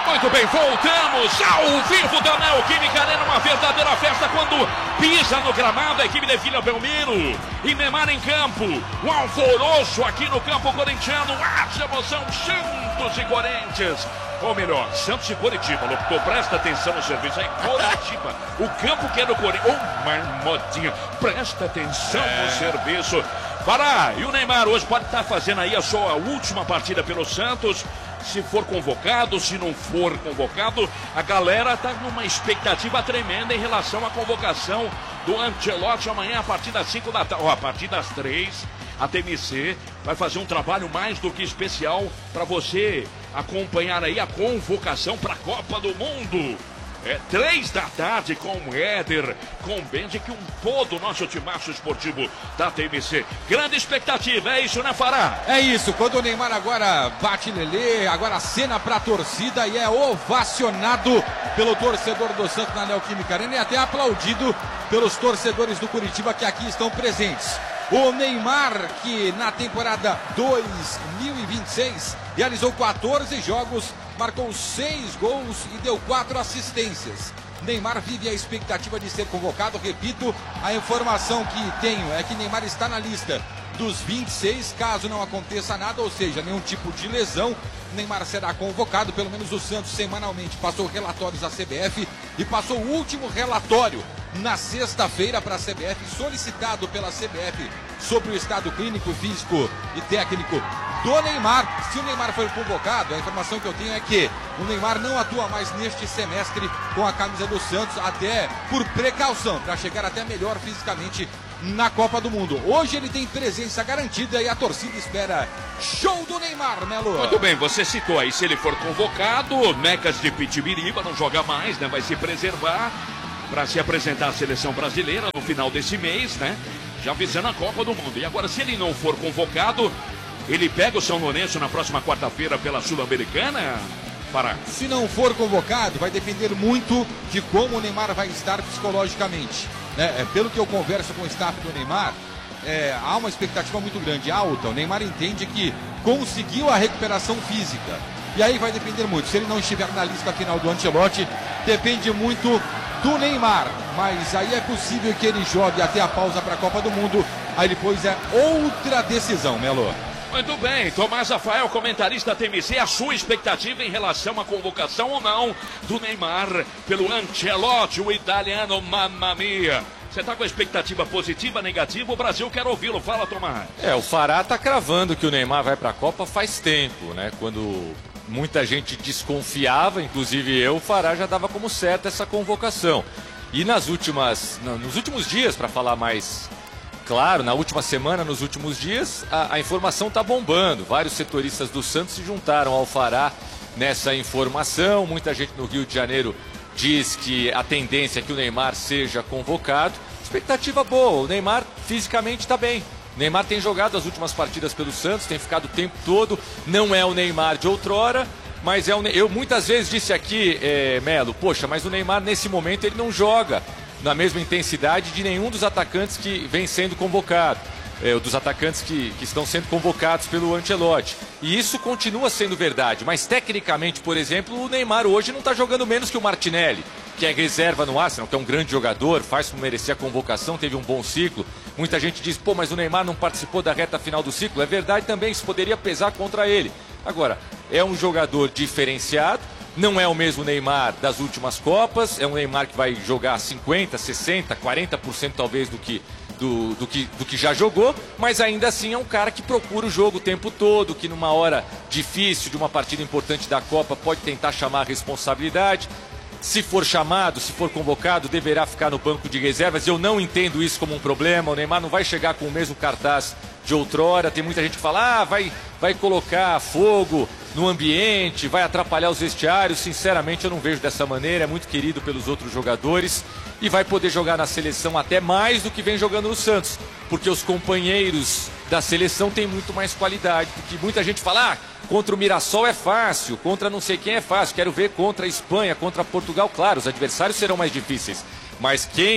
Muito bem, voltamos ao vivo da Neoquímica Arena, uma verdadeira festa quando pisa no gramado a equipe de Vila Belmiro e Neymar em campo. Um alvoroço aqui no campo corintiano, de emoção, Santos e Corinthians. Ou melhor, Santos e Curitiba, locutor, presta atenção no serviço aí, Curitiba, o campo que é do Corinthians, marmotinha, presta atenção no serviço. Pará, e o Neymar hoje pode estar fazendo aí a sua última partida pelo Santos, se for convocado, se não for convocado, a galera está numa expectativa tremenda em relação à convocação do Ancelotti amanhã a partir das 5 da tarde, a partir das 3, a TMC vai fazer um trabalho mais do que especial para você acompanhar aí a convocação para a Copa do Mundo. 3 da tarde com o Éder, com o Benji, que todo o nosso timaço esportivo da TMC. Grande expectativa, é isso, né, Fará? É isso, quando o Neymar agora bate Lelê, agora acena pra torcida e é ovacionado pelo torcedor do Santos na Neoquímica Arena e até aplaudido pelos torcedores do Curitiba que aqui estão presentes. O Neymar, que na temporada 2026 realizou 14 jogos, marcou 6 gols e deu 4 assistências. Neymar vive a expectativa de ser convocado. Repito, a informação que tenho é que Neymar está na lista dos 26, caso não aconteça nada, ou seja, nenhum tipo de lesão, Neymar será convocado. Pelo menos o Santos semanalmente passou relatórios à CBF e passou o último relatório na sexta-feira para a CBF, solicitado pela CBF sobre o estado clínico, físico e técnico do Neymar. Se o Neymar for convocado, a informação que eu tenho é que o Neymar não atua mais neste semestre com a camisa do Santos, até por precaução, para chegar até melhor fisicamente na Copa do Mundo. Hoje ele tem presença garantida e a torcida espera show do Neymar, Melo. Muito bem, você citou aí, se ele for convocado, Mecas de Pitibiriba não joga mais, né? Vai se preservar para se apresentar à seleção brasileira no final desse mês, né? Já visando a Copa do Mundo. E agora, se ele não for convocado, ele pega o São Lourenço na próxima quarta-feira pela Sul-Americana? Se não for convocado, vai depender muito de como o Neymar vai estar psicologicamente, né? Pelo que eu converso com o staff do Neymar, há uma expectativa muito grande, alta. O Neymar entende que conseguiu a recuperação física. E aí vai depender muito. Se ele não estiver na lista final do Ancelotti, depende muito do Neymar. Mas aí é possível que ele jogue até a pausa para a Copa do Mundo. Aí depois é outra decisão, Melo. Muito bem, Tomás Rafael, comentarista TMC, a sua expectativa em relação à convocação ou não do Neymar pelo Ancelotti, o italiano, mamma mia. Você está com a expectativa positiva, negativa? O Brasil quer ouvi-lo. Fala, Tomás. O Fará está cravando que o Neymar vai para a Copa faz tempo, né? Quando muita gente desconfiava, inclusive eu, o Fará já dava como certa essa convocação. E nos últimos dias, para falar mais claro, na última semana, nos últimos dias, a informação está bombando. Vários setoristas do Santos se juntaram ao Fará nessa informação. Muita gente no Rio de Janeiro diz que a tendência é que o Neymar seja convocado. Expectativa boa, o Neymar fisicamente está bem. O Neymar tem jogado as últimas partidas pelo Santos, tem ficado o tempo todo. Não é o Neymar de outrora, mas eu muitas vezes disse aqui, Melo, poxa, mas o Neymar nesse momento ele não joga na mesma intensidade de nenhum dos atacantes que vem sendo convocado, dos atacantes que estão sendo convocados pelo Ancelotti. E isso continua sendo verdade, mas tecnicamente, por exemplo, o Neymar hoje não está jogando menos que o Martinelli, que é reserva no Arsenal, que é um grande jogador, faz por merecer a convocação, teve um bom ciclo. Muita gente diz, mas o Neymar não participou da reta final do ciclo. É verdade também, isso poderia pesar contra ele. Agora, é um jogador diferenciado, não é o mesmo Neymar das últimas Copas, é um Neymar que vai jogar 50%, 60%, 40% talvez do que já jogou, mas ainda assim é um cara que procura o jogo o tempo todo, que numa hora difícil de uma partida importante da Copa pode tentar chamar a responsabilidade. Se for chamado, se for convocado, deverá ficar no banco de reservas. Eu não entendo isso como um problema. O Neymar não vai chegar com o mesmo cartaz de outrora. Tem muita gente que fala, vai colocar fogo no ambiente, vai atrapalhar os vestiários. Sinceramente, eu não vejo dessa maneira. É muito querido pelos outros jogadores e vai poder jogar na seleção até mais do que vem jogando no Santos, porque os companheiros da seleção têm muito mais qualidade. Porque muita gente fala, contra o Mirassol é fácil, contra não sei quem é fácil. Quero ver contra a Espanha, contra Portugal. Claro, os adversários serão mais difíceis, mas quem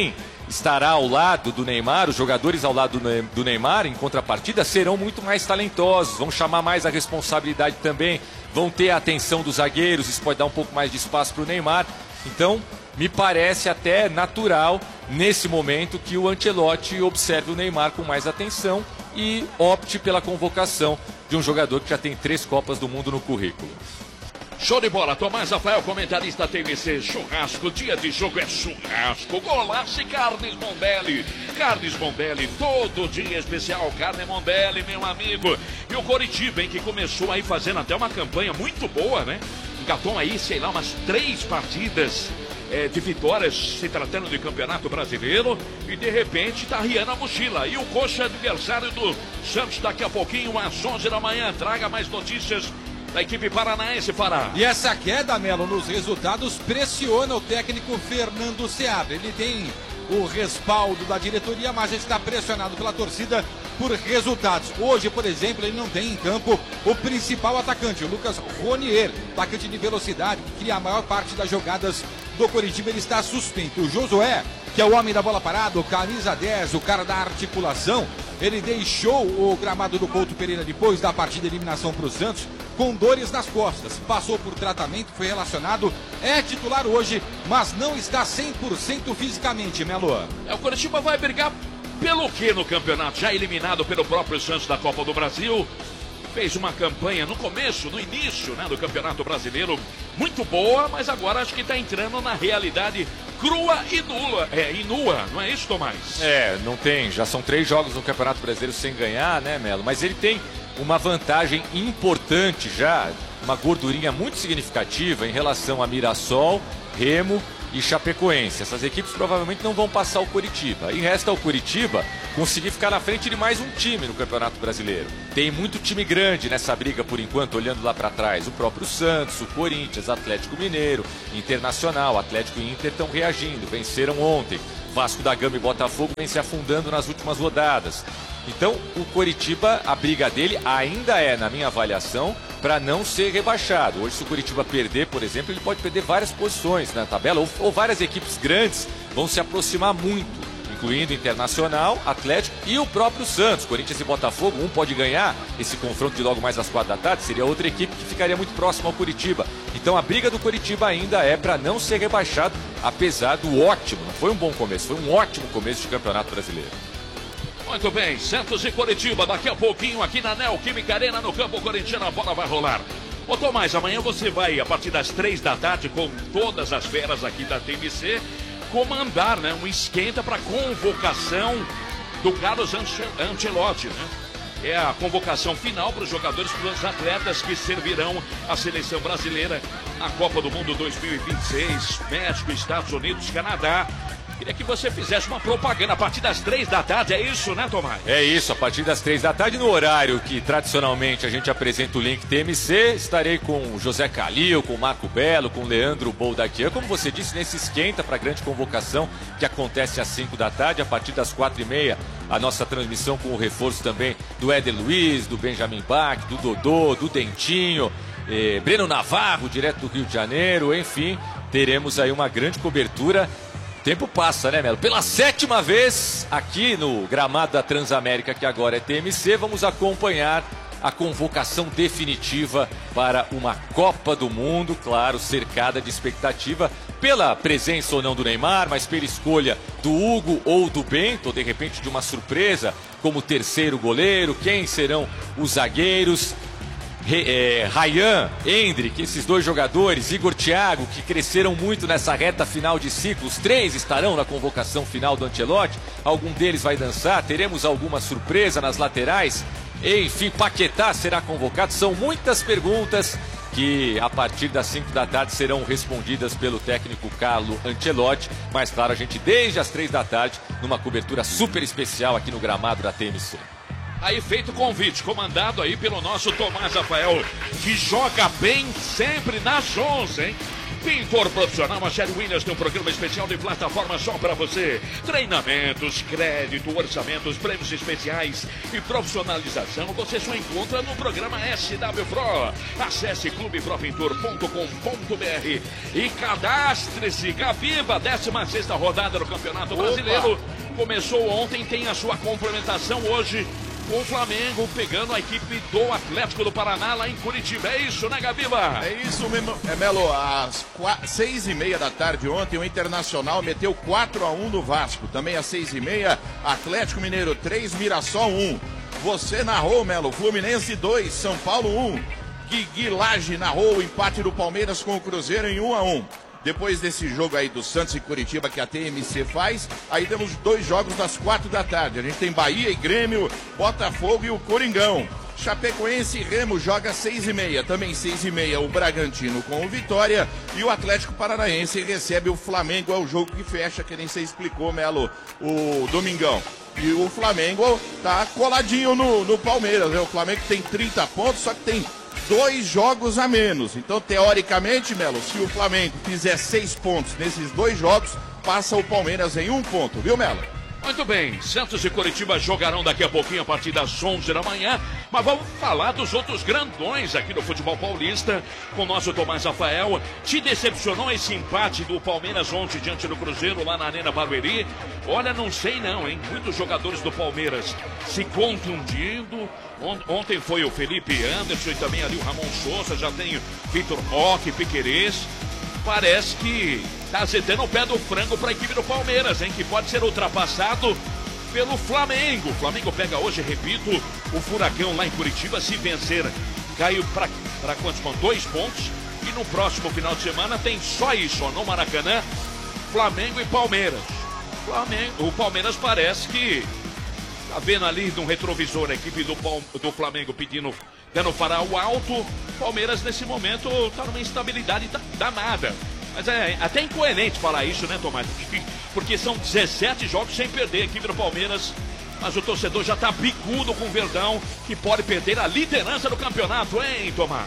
estará ao lado do Neymar, os jogadores ao lado do Neymar, em contrapartida, serão muito mais talentosos, vão chamar mais a responsabilidade também, vão ter a atenção dos zagueiros, isso pode dar um pouco mais de espaço para o Neymar. Então, me parece até natural, nesse momento, que o Ancelotti observe o Neymar com mais atenção e opte pela convocação de um jogador que já tem 3 Copas do Mundo no currículo. Show de bola, Tomás Rafael, comentarista TVC. Churrasco, dia de jogo é churrasco, golaço e Carnes Mondelli. Carnes Mondelli, todo dia especial, carne Mondelli, meu amigo. E o Coritiba, hein, que começou aí fazendo até uma campanha muito boa, né? Engatou aí, sei lá, umas 3 partidas de vitórias, se tratando de Campeonato Brasileiro, e de repente tá riando a mochila. E o Coxa, adversário do Santos, daqui a pouquinho às 11 da manhã. Traga mais notícias da equipe paranaense, Pará. E essa queda, Melo, nos resultados pressiona o técnico Fernando Seabra. Ele tem o respaldo da diretoria, mas está pressionado pela torcida por resultados. Hoje, por exemplo, ele não tem em campo o principal atacante, o Lucas Ronier, atacante de velocidade, que cria a maior parte das jogadas do Coritiba. Ele está suspenso. O Josué, que é o homem da bola parada, o camisa 10, o cara da articulação, ele deixou o gramado do Couto Pereira depois da partida de eliminação para o Santos com dores nas costas. Passou por tratamento, foi relacionado, é titular hoje, mas não está 100% fisicamente, Melo. O Coritiba vai brigar pelo que no campeonato? Já eliminado pelo próprio Santos da Copa do Brasil. Fez uma campanha no começo, no início, né, do Campeonato Brasileiro muito boa, mas agora acho que está entrando na realidade crua e nua, não é isso, Tomás? Não tem, já são 3 jogos no Campeonato Brasileiro sem ganhar, né, Melo? Mas ele tem uma vantagem importante já, uma gordurinha muito significativa em relação a Mirassol, Remo e Chapecoense. Essas equipes provavelmente não vão passar o Coritiba. E resta ao Coritiba conseguir ficar na frente de mais um time no Campeonato Brasileiro. Tem muito time grande nessa briga por enquanto, olhando lá para trás. O próprio Santos, o Corinthians, Atlético Mineiro, Internacional, Atlético e Inter estão reagindo, venceram ontem. Vasco da Gama e Botafogo vem se afundando nas últimas rodadas. Então, o Coritiba, a briga dele ainda é, na minha avaliação, para não ser rebaixado. Hoje, se o Coritiba perder, por exemplo, ele pode perder várias posições na tabela, ou várias equipes grandes vão se aproximar muito, incluindo Internacional, Atlético e o próprio Santos. Corinthians e Botafogo, um pode ganhar esse confronto de logo mais às 4 da tarde, seria outra equipe que ficaria muito próxima ao Coritiba. Então a briga do Coritiba ainda é para não ser rebaixado, apesar do ótimo, não foi um bom começo, foi um ótimo começo de Campeonato Brasileiro. Muito bem, Santos e Coritiba, daqui a pouquinho aqui na Neoquímica Arena, no campo corintiano, a bola vai rolar. Ô Tomás, amanhã você vai, a partir das 3 da tarde, com todas as feras aqui da TMC, comandar, né, um esquenta para convocação do Carlos Ancelotti, né? É a convocação final para os jogadores, para os atletas que servirão a seleção brasileira na Copa do Mundo 2026, México, Estados Unidos, Canadá. Queria que você fizesse uma propaganda a partir das 3 da tarde, é isso, né, Tomás? É isso, a partir das 3 da tarde, no horário que tradicionalmente a gente apresenta o link TMC, estarei com o José Calil, com o Marco Belo, com o Leandro Boldaquian, como você disse, nesse esquenta para a grande convocação que acontece às 5 da tarde, a partir das 4h30, a nossa transmissão com o reforço também do Éder Luiz, do Benjamin Bach, do Dodô, do Dentinho, Breno Navarro, direto do Rio de Janeiro, enfim, teremos aí uma grande cobertura. O tempo passa, né, Melo? Pela 7ª vez aqui no gramado da Transamérica, que agora é TMC, vamos acompanhar a convocação definitiva para uma Copa do Mundo, claro, cercada de expectativa pela presença ou não do Neymar, mas pela escolha do Hugo ou do Bento, ou de repente de uma surpresa como terceiro goleiro, quem serão os zagueiros. Ryan, Endrick, esses 2 jogadores, Igor Thiago, que cresceram muito nessa reta final de ciclo, os 3 estarão na convocação final do Ancelotti, algum deles vai dançar, teremos alguma surpresa nas laterais, enfim, Paquetá será convocado, são muitas perguntas que a partir das 5 da tarde serão respondidas pelo técnico Carlo Ancelotti, mas claro, a gente desde as 3 da tarde, numa cobertura super especial aqui no gramado da TMC. Aí feito o convite, comandado aí pelo nosso Tomás Rafael, que joga bem sempre nas 11, hein? Pintor profissional, a Sherry Williams tem um programa especial de plataforma só para você. Treinamentos, crédito, orçamentos, prêmios especiais e profissionalização você só encontra no programa SW Pro. Acesse clubeprofentor.com.br e cadastre-se. Gabiba, 16ª rodada do Campeonato Brasileiro. Começou ontem, tem a sua complementação hoje. Com o Flamengo pegando a equipe do Atlético do Paraná lá em Curitiba. É isso, né, Gabiba? É isso mesmo, Melo. Às 6h30 da tarde ontem, o Internacional meteu 4-1 no Vasco. Também às 6h30, Atlético Mineiro 3, Mirassol 1. Você narrou, Melo, Fluminense 2, São Paulo 1. Guigui Lage narrou o empate do Palmeiras com o Cruzeiro em 1-1. Depois desse jogo aí do Santos e Curitiba que a TMC faz, aí temos 2 jogos das 4 da tarde. A gente tem Bahia e Grêmio, Botafogo e o Coringão. Chapecoense e Remo joga 6h30. Também 6h30 o Bragantino com o Vitória. E o Atlético Paranaense recebe o Flamengo. É o jogo que fecha, que nem você explicou, Melo, o domingão. E o Flamengo tá coladinho no Palmeiras, né? O Flamengo tem 30 pontos, só que tem 2 jogos a menos. Então, teoricamente, Melo, se o Flamengo fizer 6 pontos nesses 2 jogos, passa o Palmeiras em 1 ponto, viu, Melo? Muito bem, Santos e Curitiba jogarão daqui a pouquinho a partir das 11 da manhã, mas vamos falar dos outros grandões aqui no futebol paulista com o nosso Tomás Rafael. Te decepcionou esse empate do Palmeiras ontem diante do Cruzeiro lá na Arena Barueri? Olha, não sei não, hein? Muitos jogadores do Palmeiras se contundindo. Ontem foi o Felipe Anderson e também ali o Ramon Souza, já tem o Vitor Roque, Piquerez. Parece que tá azedando o pé do frango para a equipe do Palmeiras, hein? Que pode ser ultrapassado pelo Flamengo. O Flamengo pega hoje, repito, o Furacão lá em Curitiba. Se vencer, caiu para quantos? Com 2 pontos. E no próximo final de semana tem só isso, ó, no Maracanã, Flamengo e Palmeiras. O Palmeiras parece que tá vendo ali no retrovisor a equipe do Flamengo dando farol alto. Palmeiras nesse momento tá numa instabilidade danada. Mas é até incoerente falar isso, né, Tomás? Porque são 17 jogos sem perder a equipe do Palmeiras. Mas o torcedor já tá bicudo com o Verdão, que pode perder a liderança do campeonato, hein, Tomás?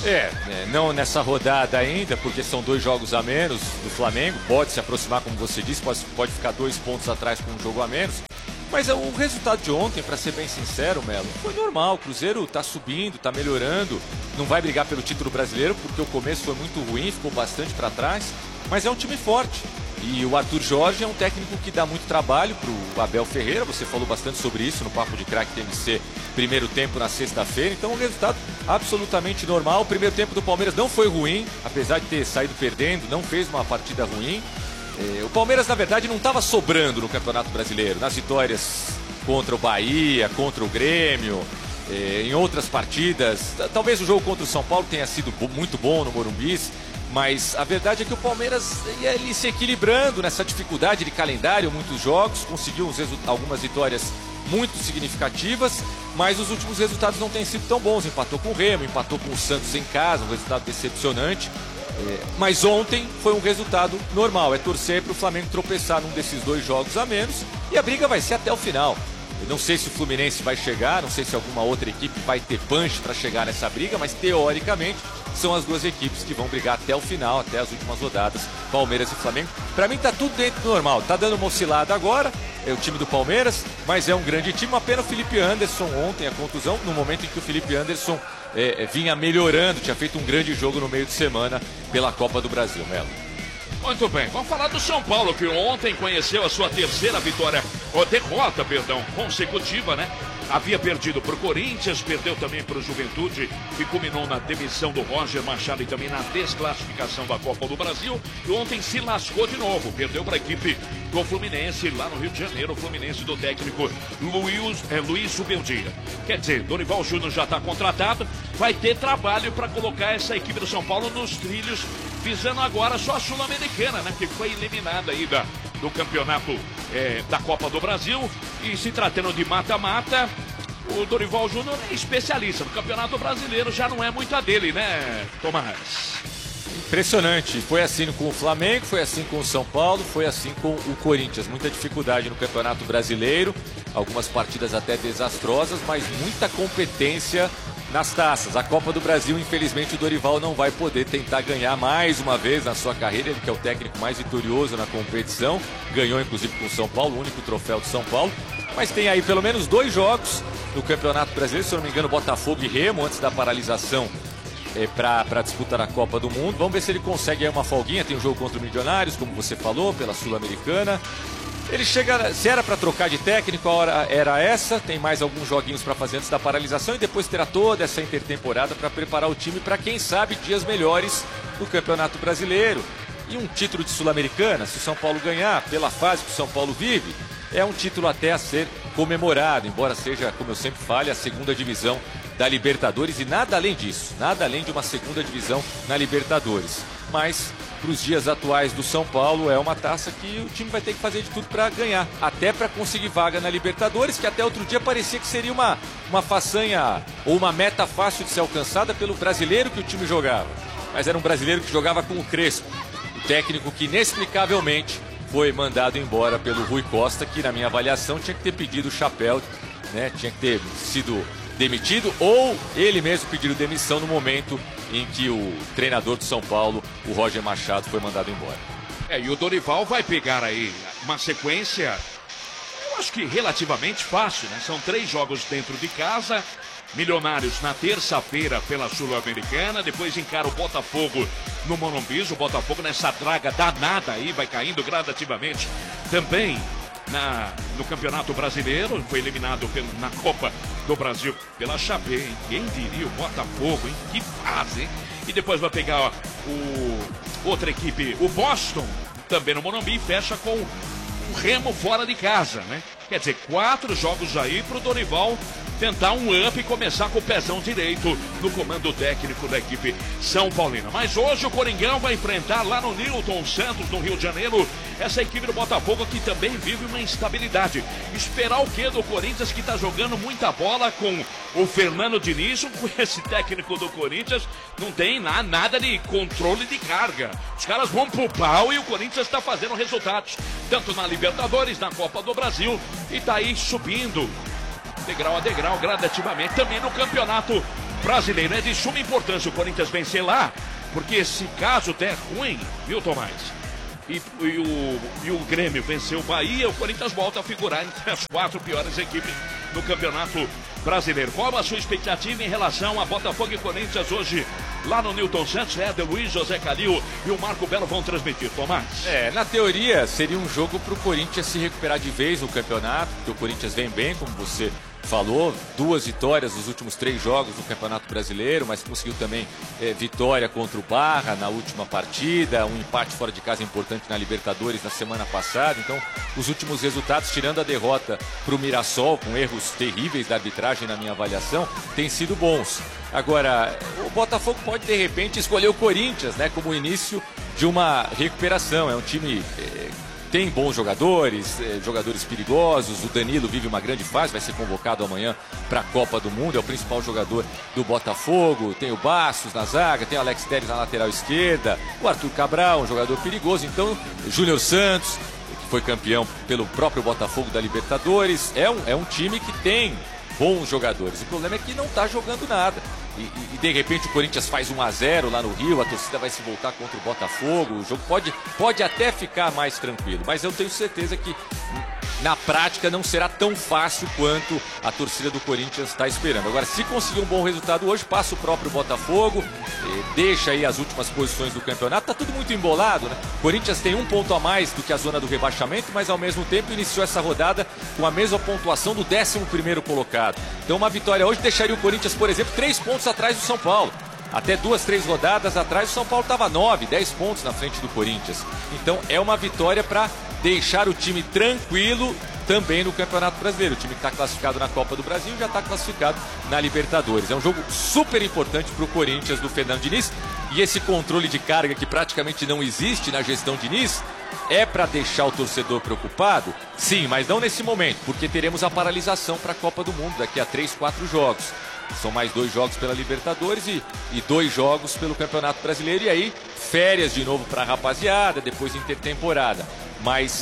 Não nessa rodada ainda, porque são 2 jogos a menos do Flamengo. Pode se aproximar, como você disse, pode ficar 2 pontos atrás com um jogo a menos. Mas o resultado de ontem, para ser bem sincero, Melo, foi normal. O Cruzeiro tá subindo, tá melhorando. Não vai brigar pelo título brasileiro, porque o começo foi muito ruim, ficou bastante para trás. Mas é um time forte. E o Arthur Jorge é um técnico que dá muito trabalho pro Abel Ferreira. Você falou bastante sobre isso no Papo de Craque TMC, primeiro tempo na sexta-feira. Então, um resultado absolutamente normal. O primeiro tempo do Palmeiras não foi ruim, apesar de ter saído perdendo, não fez uma partida ruim. O Palmeiras, na verdade, não estava sobrando no Campeonato Brasileiro. Nas vitórias contra o Bahia, contra o Grêmio, em outras partidas. Talvez o jogo contra o São Paulo tenha sido muito bom no Morumbi, mas a verdade é que o Palmeiras ia ali se equilibrando nessa dificuldade de calendário, muitos jogos, conseguiu algumas vitórias muito significativas, mas os últimos resultados não têm sido tão bons. Empatou com o Remo, empatou com o Santos em casa, um resultado decepcionante. Mas ontem foi um resultado normal. É torcer para o Flamengo tropeçar num desses 2 jogos a menos e a briga vai ser até o final. Eu não sei se o Fluminense vai chegar, não sei se alguma outra equipe vai ter punch para chegar nessa briga, mas teoricamente são as 2 equipes que vão brigar até o final, até as últimas rodadas, Palmeiras e Flamengo. Para mim tá tudo dentro do normal. Tá dando uma oscilada agora, é o time do Palmeiras, mas é um grande time. Uma pena o Felipe Anderson ontem, a contusão, no momento em que o Felipe Anderson vinha melhorando, tinha feito um grande jogo no meio de semana pela Copa do Brasil, Melo. Muito bem, vamos falar do São Paulo, que ontem conheceu a sua terceira derrota consecutiva, né? Havia perdido para o Corinthians, perdeu também para o Juventude, que culminou na demissão do Roger Machado e também na desclassificação da Copa do Brasil. E ontem se lascou de novo, perdeu para a equipe do Fluminense, lá no Rio de Janeiro, o Fluminense do técnico Luiz Subeldia. Quer dizer, Dorival Júnior já está contratado, vai ter trabalho para colocar essa equipe do São Paulo nos trilhos, visando agora só a Sul-Americana, né? Que foi eliminada aí do campeonato da Copa do Brasil. E se tratando de mata-mata, o Dorival Júnior é especialista no Campeonato Brasileiro, já não é muito a dele, né, Tomás? Impressionante, foi assim com o Flamengo, foi assim com o São Paulo, foi assim com o Corinthians. Muita dificuldade no Campeonato Brasileiro, algumas partidas até desastrosas, mas muita competência nas taças. A Copa do Brasil, infelizmente, o Dorival não vai poder tentar ganhar mais uma vez na sua carreira. Ele que é o técnico mais vitorioso na competição, ganhou inclusive com o São Paulo, o único troféu de São Paulo. Mas tem aí pelo menos 2 jogos no Campeonato Brasileiro, se eu não me engano, Botafogo e Remo, antes da paralisação para disputar a Copa do Mundo. Vamos ver se ele consegue aí uma folguinha. Tem um jogo contra o Milionários, como você falou, pela Sul-Americana. Ele chega, se era para trocar de técnico, a hora era essa. Tem mais alguns joguinhos para fazer antes da paralisação e depois terá toda essa intertemporada para preparar o time para, quem sabe, dias melhores no Campeonato Brasileiro. E um título de Sul-Americana, se o São Paulo ganhar, pela fase que o São Paulo vive, é um título até a ser comemorado, embora seja, como eu sempre falo, a segunda divisão da Libertadores e nada além disso, nada além de uma segunda divisão na Libertadores. Mas para os dias atuais do São Paulo é uma taça que o time vai ter que fazer de tudo para ganhar, até para conseguir vaga na Libertadores, que até outro dia parecia que seria uma façanha ou uma meta fácil de ser alcançada pelo brasileiro que o time jogava. Mas era um brasileiro que jogava com o Crespo, o técnico que inexplicavelmente foi mandado embora pelo Rui Costa, que na minha avaliação tinha que ter pedido o chapéu, né? Tinha que ter sido demitido ou ele mesmo pediu demissão no momento em que o treinador do São Paulo, o Roger Machado, foi mandado embora. E o Dorival vai pegar aí uma sequência, eu acho que relativamente fácil, né? São 3 jogos dentro de casa. Milionários na terça-feira pela Sul-Americana, depois encara o Botafogo no Morumbi. O Botafogo nessa draga danada aí, vai caindo gradativamente também no Campeonato Brasileiro. Foi eliminado na Copa do Brasil pela Chape, hein? Quem diria o Botafogo, hein? Que fase, hein? E depois vai pegar outra equipe, o Boston, também no Morumbi, e fecha com o Remo fora de casa, né? Quer dizer, 4 jogos aí pro Dorival tentar um up e começar com o pezão direito no comando técnico da equipe São Paulina. Mas hoje o Coringão vai enfrentar lá no Newton Santos, no Rio de Janeiro, essa equipe do Botafogo que também vive uma instabilidade. Esperar o quê do Corinthians, que está jogando muita bola com o Fernando Diniz, com esse técnico do Corinthians, não tem nada de controle de carga. Os caras vão pro pau e o Corinthians está fazendo resultados, tanto na Libertadores, na Copa do Brasil, e tá aí subindo degrau a degrau, gradativamente, também no Campeonato Brasileiro. É de suma importância o Corinthians vencer lá, porque se caso der ruim, viu, Tomás? E o Grêmio venceu o Bahia, o Corinthians volta a figurar entre as 4 piores equipes no Campeonato Brasileiro. Qual a sua expectativa em relação a Botafogo e Corinthians hoje lá no Newton Santos? Éder Luiz, José Calil e o Marco Belo vão transmitir, Tomás. Na teoria seria um jogo para o Corinthians se recuperar de vez no campeonato, porque o Corinthians vem bem, como você falou, 2 vitórias nos últimos 3 jogos do Campeonato Brasileiro, mas conseguiu também vitória contra o Barra na última partida, um empate fora de casa importante na Libertadores na semana passada. Então, os últimos resultados, tirando a derrota para o Mirassol, com erros terríveis da arbitragem na minha avaliação, têm sido bons. Agora, o Botafogo pode de repente escolher o Corinthians, né, como início de uma recuperação. É um time tem bons jogadores, jogadores perigosos. O Danilo vive uma grande fase, vai ser convocado amanhã para a Copa do Mundo, é o principal jogador do Botafogo. Tem o Bastos na zaga, tem o Alex Telles na lateral esquerda, o Arthur Cabral, um jogador perigoso. Então, Júnior Santos, que foi campeão pelo próprio Botafogo da Libertadores, é um time que tem bons jogadores. O problema é que não está jogando nada. E de repente o Corinthians faz 1-0 lá no Rio, a torcida vai se voltar contra o Botafogo, o jogo pode até ficar mais tranquilo, mas eu tenho certeza que na prática não será tão fácil quanto a torcida do Corinthians está esperando. Agora, se conseguir um bom resultado hoje, passa o próprio Botafogo, deixa aí as últimas posições do campeonato. Tá tudo muito embolado, né? O Corinthians tem 1 ponto a mais do que a zona do rebaixamento, mas ao mesmo tempo iniciou essa rodada com a mesma pontuação do 11º colocado. Então uma vitória hoje deixaria o Corinthians, por exemplo, 3 pontos atrás do São Paulo. Até 2, 3 rodadas atrás o São Paulo estava 9, 10 pontos na frente do Corinthians. Então é uma vitória para deixar o time tranquilo também no Campeonato Brasileiro. O time que está classificado na Copa do Brasil já está classificado na Libertadores. É um jogo super importante para o Corinthians do Fernando Diniz. E esse controle de carga que praticamente não existe na gestão Diniz é para deixar o torcedor preocupado? Sim, mas não nesse momento, porque teremos a paralisação para a Copa do Mundo daqui a 3, 4 jogos. São mais 2 jogos pela Libertadores e 2 jogos pelo Campeonato Brasileiro. E aí, férias de novo para a rapaziada, depois intertemporada. Mas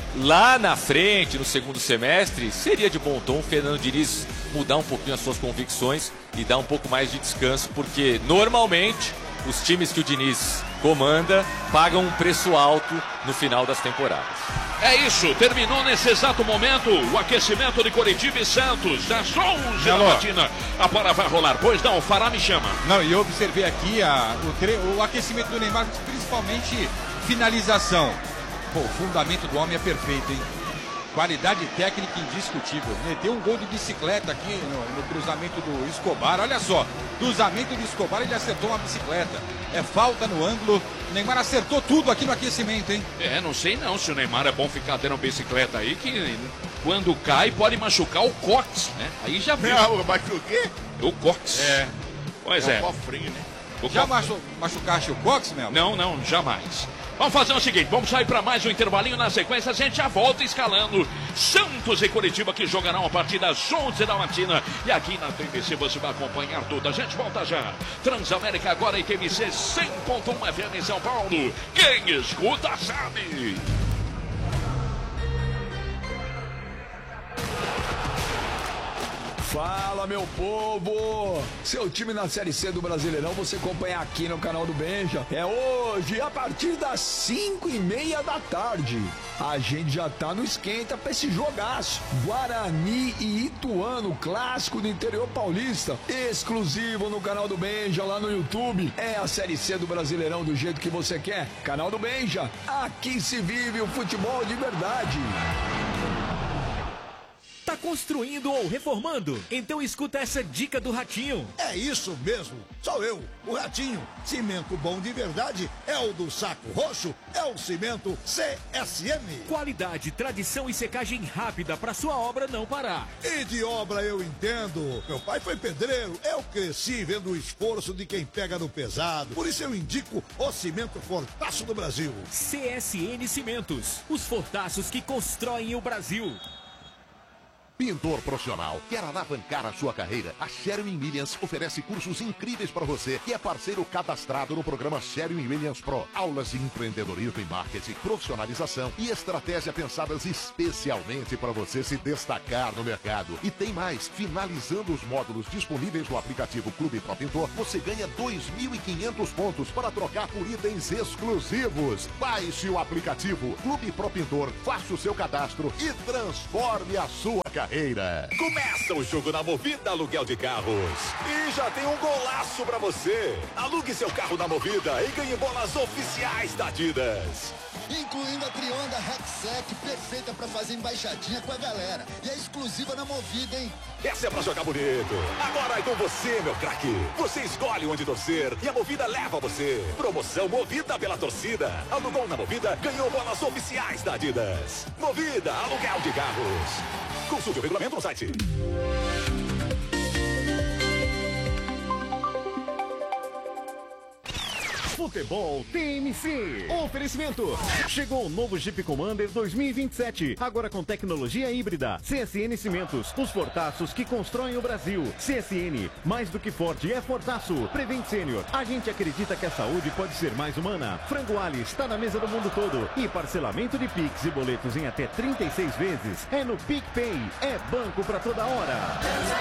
lá na frente, no segundo semestre, seria de bom tom o Fernando Diniz mudar um pouquinho as suas convicções e dar um pouco mais de descanso, porque normalmente os times que o Diniz comanda pagam um preço alto no final das temporadas. É isso, terminou nesse exato momento o aquecimento de Coritiba e Santos, das 11 da matina. A bola vai rolar, pois não, o Fará me chama. Não, e eu observei aqui o aquecimento do Neymar, principalmente finalização. Pô, o fundamento do homem é perfeito, hein? Qualidade técnica indiscutível. Meteu um gol de bicicleta aqui no cruzamento do Escobar. Olha só, cruzamento do Escobar, ele acertou uma bicicleta. É falta no ângulo. O Neymar acertou tudo aqui no aquecimento, hein? Não sei não se o Neymar é bom ficar tendo bicicleta aí, que quando cai pode machucar o cóccix, né? Aí já viu. Não, machuca o quê? O cóccix. Pois é. O cofrinho, né? Já machucaste o cóccix, Melo? Não, jamais. Vamos fazer o seguinte, vamos sair para mais um intervalinho. Na sequência a gente já volta escalando Santos e Coritiba, que jogarão a partir das 11 da matina. E aqui na TVC você vai acompanhar tudo. A gente volta já. Transamérica agora e TVC 100.1 FM em São Paulo. Quem escuta sabe. Fala, meu povo! Seu time na Série C do Brasileirão você acompanha aqui no canal do Benja. É hoje, a partir das 5:30 da tarde. A gente já tá no esquenta pra esse jogaço. Guarani e Ituano, clássico do interior paulista. Exclusivo no canal do Benja, lá no YouTube. É a Série C do Brasileirão do jeito que você quer. Canal do Benja, aqui se vive o futebol de verdade. Tá construindo ou reformando? Então escuta essa dica do Ratinho. É isso mesmo, sou eu, o Ratinho. Cimento bom de verdade é o do Saco Roxo, é o cimento CSM. Qualidade, tradição e secagem rápida para sua obra não parar. E de obra eu entendo. Meu pai foi pedreiro, eu cresci vendo o esforço de quem pega no pesado. Por isso eu indico o cimento Fortaço do Brasil. CSN Cimentos, os fortaços que constroem o Brasil. Pintor profissional, quer alavancar a sua carreira? A Sherwin-Williams oferece cursos incríveis para você, que é parceiro cadastrado no programa Sherwin-Williams Pro. Aulas de empreendedorismo e marketing, profissionalização e estratégia pensadas especialmente para você se destacar no mercado. E tem mais, finalizando os módulos disponíveis no aplicativo Clube Pro Pintor, você ganha 2.500 pontos para trocar por itens exclusivos. Baixe o aplicativo Clube Pro Pintor, faça o seu cadastro e transforme a sua carreira. Começa o jogo na Movida Aluguel de Carros. E já tem um golaço pra você. Alugue seu carro na Movida e ganhe bolas oficiais da Adidas. Incluindo a Trionda Rexec, perfeita pra fazer embaixadinha com a galera. E é exclusiva na Movida, hein? Essa é pra jogar bonito. Agora é com você, meu craque. Você escolhe onde torcer e a Movida leva você. Promoção Movida pela torcida. Alugou na Movida, ganhou bolas oficiais da Adidas. Movida Aluguel de Carros. Consulte o regulamento no site. Futebol TMC. Oferecimento. Chegou o novo Jeep Commander 2027. Agora com tecnologia híbrida. CSN Cimentos. Os fortaços que constroem o Brasil. CSN. Mais do que forte é fortaço. Prevent Sênior. A gente acredita que a saúde pode ser mais humana. Frango Ali está na mesa do mundo todo. E parcelamento de Pix e boletos em até 36 vezes. É no PicPay. É banco pra toda hora.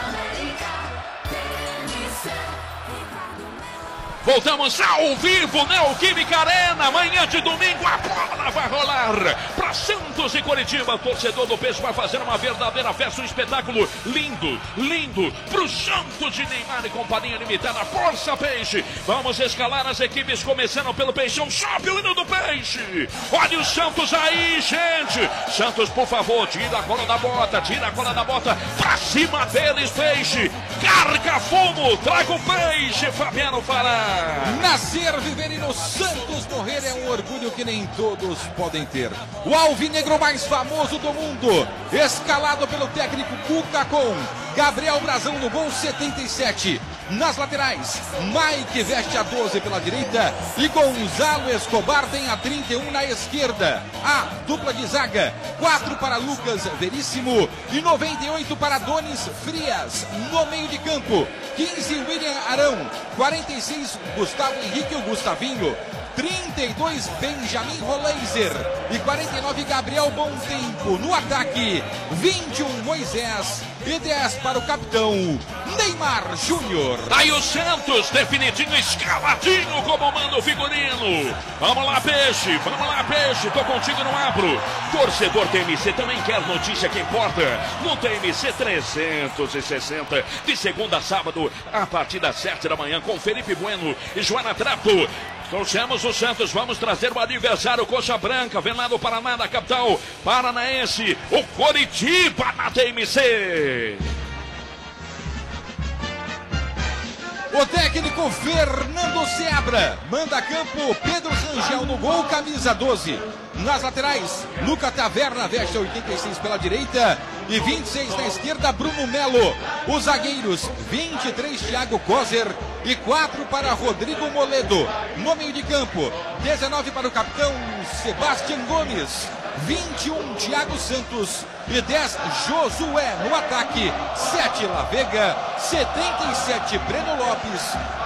Voltamos ao vivo, Neoquímica Arena, manhã de domingo, a bola vai rolar para Santos e Coritiba. O torcedor do Peixe vai fazer uma verdadeira festa, um espetáculo lindo pro Santos de Neymar e companhia limitada. Força, Peixe! Vamos escalar as equipes, começando pelo Peixão. Sobe o hino do Peixe! Olha o Santos aí, gente! Santos, por favor, tira a cola da bota, pra cima deles, Peixe! Carga fumo, traga o Peixe, Fabiano Fará! Nascer, viver e no Santos morrer é um orgulho que nem todos podem ter. O alvinegro mais famoso do mundo, escalado pelo técnico Cuca, com Gabriel Brazão no gol 77. Nas laterais, Mike veste a 12 pela direita e Gonzalo Escobar tem a 31 na esquerda. A dupla de zaga, 4 para Lucas Veríssimo e 98 para Donis Frias. No meio de campo, 15 William Arão, 46 Gustavo Henrique, o Gustavinho, 32 Benjamin Roleiser e 49 Gabriel Bom Tempo. No ataque, 21 Moisés e 10 para o capitão Neymar Júnior. Aí o Santos, definidinho, escaladinho como manda o figurino. Vamos lá, Peixe, tô contigo no abro. Torcedor TMC também quer notícia que importa. No TMC 360, de segunda a sábado, a partir das 7 da manhã, com Felipe Bueno e Joana Trato. Trouxemos o Santos, vamos trazer o aniversário Coxa Branca, vem lá do Paraná, da capital paranaense, o Coritiba na TMC. O técnico Fernando Seabra manda a campo Pedro Rangel no gol, camisa 12. Nas laterais, Luca Taverna veste 86 pela direita e 26 na esquerda, Bruno Melo. Os zagueiros, 23 Thiago Kozer e 4 para Rodrigo Moledo. No meio de campo, 19 para o capitão Sebastião Gomes, 21 Thiago Santos e 10 Josué. No ataque, 7 La Vega, 77 Breno Lopes,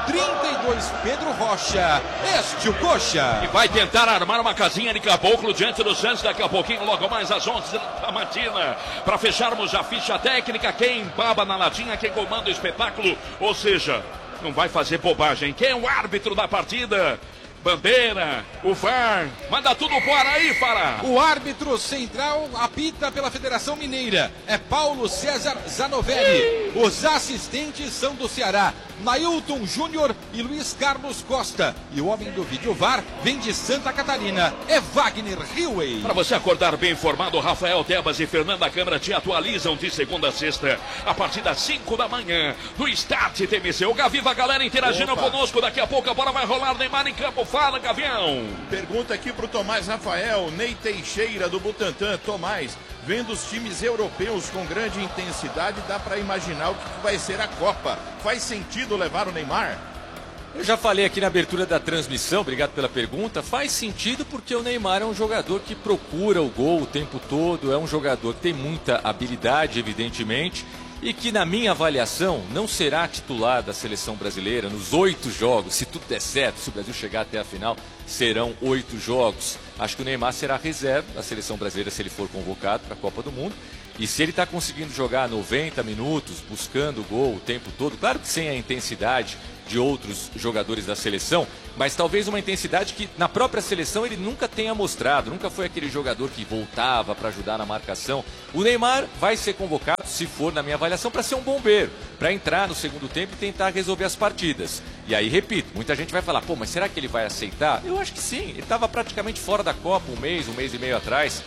32 Pedro Rocha, este o Coxa. E vai tentar armar uma casinha de caboclo diante do Santos daqui a pouquinho, logo mais às 11 da matina, para fecharmos a ficha técnica. Quem baba na latinha, quem comanda o espetáculo, ou seja, não vai fazer bobagem. Quem é o árbitro da partida? Bandeira, o VAR, manda tudo fora aí, Fará. O árbitro central apita pela Federação Mineira, é Paulo César Zanovelli. Os assistentes são do Ceará, Nailton Júnior e Luiz Carlos Costa. E o homem do vídeo VAR vem de Santa Catarina, é Wagner Hillway. Para você acordar bem informado, Rafael Tebas e Fernanda Câmara te atualizam de segunda a sexta, a partir das 5 da manhã, no Start TMC. O Gaviva, a galera interagindo conosco, daqui a pouco a bola vai rolar, Neymar em campo. Fala, Gavião. Pergunta aqui pro Tomás Rafael, Ney Teixeira do Butantã. Tomás, vendo os times europeus com grande intensidade, dá para imaginar o que vai ser a Copa. Faz sentido levar o Neymar? Eu já falei aqui na abertura da transmissão, obrigado pela pergunta. Faz sentido porque o Neymar é um jogador que procura o gol o tempo todo, é um jogador que tem muita habilidade, evidentemente, e que, na minha avaliação, não será titular da seleção brasileira nos 8 jogos. Se tudo der certo, se o Brasil chegar até a final, serão 8 jogos. Acho que o Neymar será reserva da seleção brasileira se ele for convocado para a Copa do Mundo. E se ele está conseguindo jogar 90 minutos, buscando o gol o tempo todo, claro que sem a intensidade de outros jogadores da seleção, mas talvez uma intensidade que na própria seleção ele nunca tenha mostrado, nunca foi aquele jogador que voltava para ajudar na marcação. O Neymar vai ser convocado, se for na minha avaliação, para ser um bombeiro, para entrar no segundo tempo e tentar resolver as partidas. E aí, repito, muita gente vai falar, pô, mas será que ele vai aceitar? Eu acho que sim, ele estava praticamente fora da Copa um mês e meio atrás.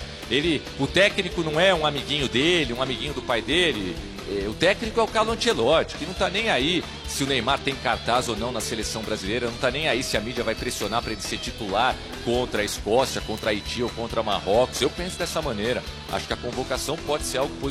O técnico não é um amiguinho dele, um amiguinho do pai dele. O técnico é o Carlo Ancelotti, que não está nem aí se o Neymar tem cartaz ou não na seleção brasileira, não está nem aí se a mídia vai pressionar para ele ser titular contra a Escócia, contra a Haiti ou contra Marrocos. Eu penso dessa maneira. Acho que a convocação pode ser algo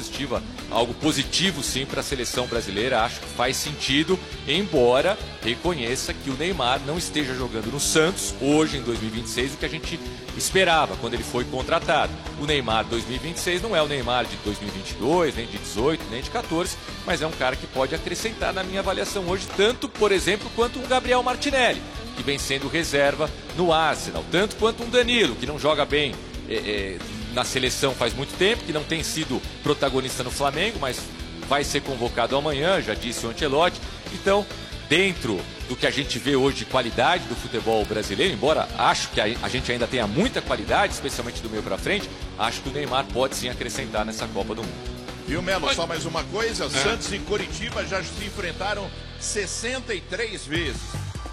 positivo sim para a seleção brasileira. Acho que faz sentido, embora reconheça que o Neymar não esteja jogando no Santos hoje em 2026 o que a gente esperava quando ele foi contratado. O Neymar 2026 não é o Neymar de 2022, nem de 18, nem de 14, mas é um cara que pode acrescentar na minha avaliação hoje, tanto, por exemplo, quanto um Gabriel Martinelli, que vem sendo reserva no Arsenal, tanto quanto um Danilo, que não joga bem na seleção faz muito tempo, que não tem sido protagonista no Flamengo, mas vai ser convocado amanhã, já disse o Ancelotti. Então, dentro do que a gente vê hoje de qualidade do futebol brasileiro, embora acho que a gente ainda tenha muita qualidade, especialmente do meio para frente, acho que o Neymar pode sim acrescentar nessa Copa do Mundo. Viu, Melo, só mais uma coisa, Santos e Coritiba já se enfrentaram 63 vezes.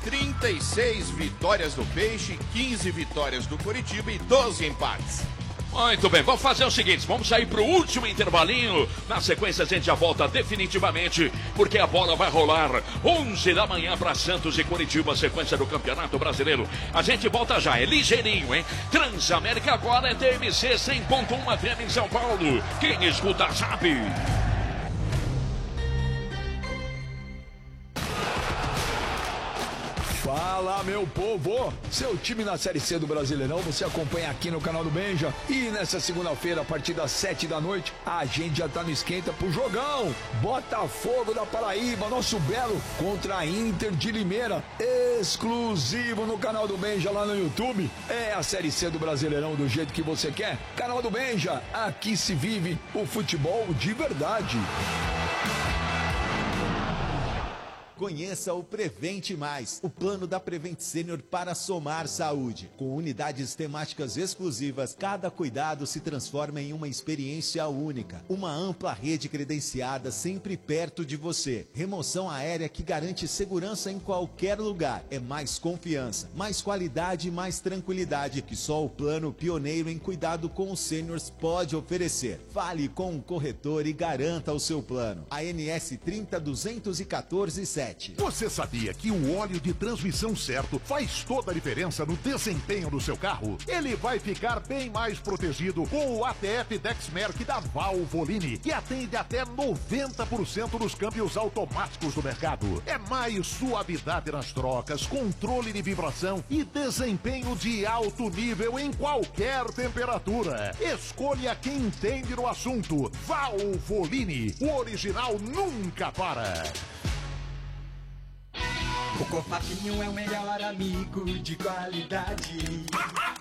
36 vitórias do Peixe, 15 vitórias do Coritiba e 12 empates. Muito bem, vamos fazer o seguinte, vamos sair pro último intervalinho. Na sequência a gente já volta definitivamente, porque a bola vai rolar 11 da manhã para Santos e Coritiba, sequência do Campeonato Brasileiro. A gente volta já, é ligeirinho, hein? Transamérica agora é TMC 100.1 FM em São Paulo. Quem escuta sabe. Fala, Fala, meu povo! Seu time na Série C do Brasileirão você acompanha aqui no canal do Benja. E nessa segunda-feira, a partir das 7 da noite, a gente já tá no esquenta pro jogão. Botafogo da Paraíba, nosso belo, contra a Inter de Limeira. Exclusivo no canal do Benja lá no YouTube. É a Série C do Brasileirão do jeito que você quer. Canal do Benja, aqui se vive o futebol de verdade. Conheça o Prevente Mais, o plano da Prevent Senior para somar saúde. Com unidades temáticas exclusivas, cada cuidado se transforma em uma experiência única. Uma ampla rede credenciada sempre perto de você. Remoção aérea que garante segurança em qualquer lugar. É mais confiança, mais qualidade e mais tranquilidade que só o plano pioneiro em cuidado com os seniors pode oferecer. Fale com um corretor e garanta o seu plano. ANS 30.214.7. Você sabia que o óleo de transmissão certo faz toda a diferença no desempenho do seu carro? Ele vai ficar bem mais protegido com o ATF Dexmerc da Valvoline, que atende até 90% dos câmbios automáticos do mercado. É mais suavidade nas trocas, controle de vibração e desempenho de alto nível em qualquer temperatura. Escolha quem entende no assunto. Valvoline, o original nunca para. O Confapinho é o melhor amigo de qualidade.